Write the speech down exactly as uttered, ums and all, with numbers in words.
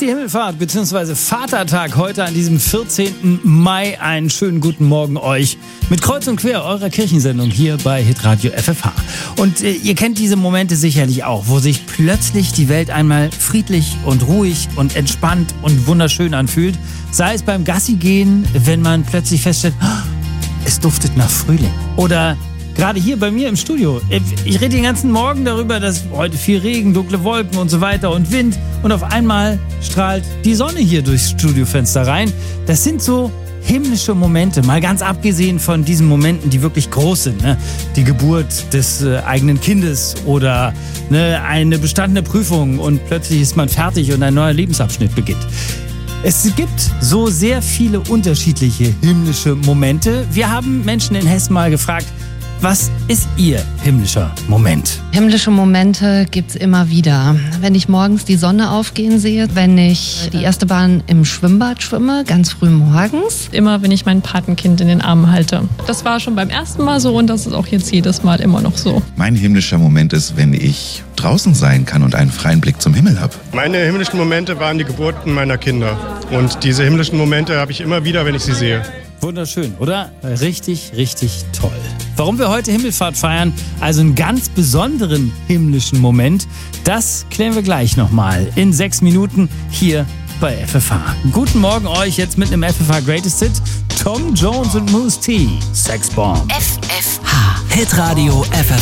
Christi Himmelfahrt bzw. Vatertag heute an diesem vierzehnten Mai. Einen schönen guten Morgen euch mit Kreuz und Quer, eurer Kirchensendung hier bei Hitradio F F H. Und äh, ihr kennt diese Momente sicherlich auch, wo sich plötzlich die Welt einmal friedlich und ruhig und entspannt und wunderschön anfühlt. Sei es beim Gassi gehen, wenn man plötzlich feststellt, es duftet nach Frühling. Oder gerade hier bei mir im Studio. Ich rede den ganzen Morgen darüber, dass heute viel Regen, dunkle Wolken und so weiter und Wind. Und auf einmal strahlt die Sonne hier durchs Studiofenster rein. Das sind so himmlische Momente, mal ganz abgesehen von diesen Momenten, die wirklich groß sind. Ne? Die Geburt des äh, eigenen Kindes oder ne, eine bestandene Prüfung und plötzlich ist man fertig und ein neuer Lebensabschnitt beginnt. Es gibt so sehr viele unterschiedliche himmlische Momente. Wir haben Menschen in Hessen mal gefragt, was ist Ihr himmlischer Moment? Himmlische Momente gibt's immer wieder. Wenn ich morgens die Sonne aufgehen sehe, wenn ich die erste Bahn im Schwimmbad schwimme, ganz früh morgens. Immer, wenn ich mein Patenkind in den Armen halte. Das war schon beim ersten Mal so und das ist auch jetzt jedes Mal immer noch so. Mein himmlischer Moment ist, wenn ich draußen sein kann und einen freien Blick zum Himmel habe. Meine himmlischen Momente waren die Geburten meiner Kinder. Und diese himmlischen Momente habe ich immer wieder, wenn ich sie sehe. Wunderschön, oder? Richtig, richtig toll. Warum wir heute Himmelfahrt feiern, also einen ganz besonderen himmlischen Moment, das klären wir gleich nochmal in sechs Minuten hier bei F F H. Guten Morgen euch jetzt mit einem F F H Greatest Hit. Tom Jones und Mousse T. Sex Bomb. F F H. Hitradio F F H.